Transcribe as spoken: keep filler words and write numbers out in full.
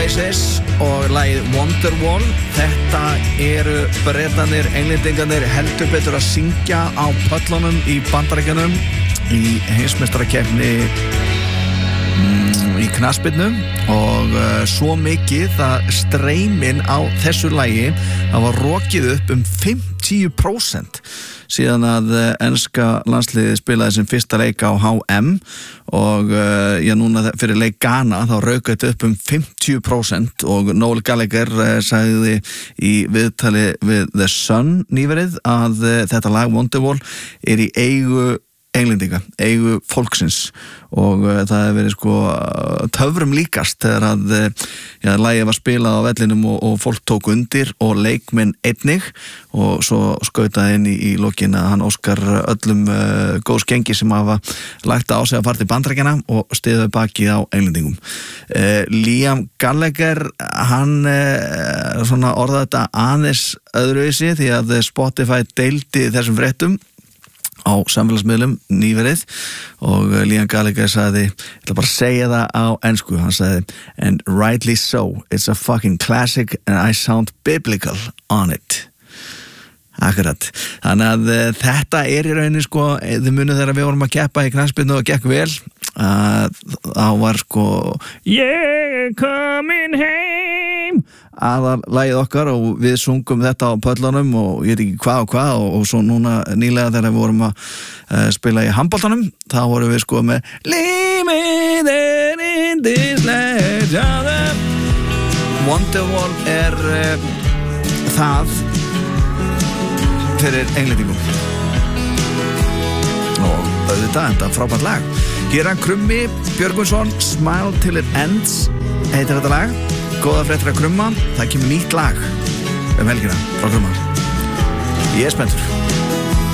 Oasis og lagið Wonderwall. Þetta eru Bretarnir, Englendingarnir heldur betur að syngja á pöllunum í Bandaríkjunum í heimsmeistarakeppni mm, í knattspyrnu og uh, svo mikið að streymin á þessu lagi hafa rokið upp um fimmtíu prósent síðan að enska landsliðið spilaði sem fyrsta leik á H M og uh, já, núna fyrir leik Ghana þá rauk þetta upp um fimmtíu prósent og Noel Gallagher uh, sagði í viðtali við The Sun nýverið að uh, þetta lag Wonderwall er í eigu Englendinga, eigu fólksins og uh, það hefur verið sko töfrum líkast þegar að uh, já, lagið var spilað á vellinum og, og fólk tók undir og leikmenn einnig og svo skautaði inn í, í lokin að hann óskar öllum uh, góðs gengi sem hafa lagt á sig að fara til Bandaríkjanna og stiðaði bakið á Englendingum. uh, Liam Gallagher hann uh, svona orðaði þetta aðeins öðruvísi því að Spotify deildi þessum fréttum á samfélagsmiðlum nýverið og Liam Gallagher sagði, ég ætla bara að segja það á ensku, hann sagði and rightly so, it's a fucking classic and I sound biblical on it. Akkurat, þannig að uh, þetta er í rauninni sko, þið munið þegar við vorum að keppa í knattspyrnu og gekk vel að þá var sko yeah, coming home aðal lagið okkar og við sungum þetta á pöllunum og ég veit ekki hvað og hvað og, og svo núna nýlega þegar við vorum að uh, spila í handboltanum þá vorum við sko með Limited in this legend. Wonderwall er uh, það fyrir Englendingum og auðvitað enda frábært lag. Hér er hann Krummi Björgvinsson, Smile Till It Ends heitir þetta lag. Góða fréttir að Krumma, það kemur nýtt lag um helgina frá Krumma. Ég er spenntur.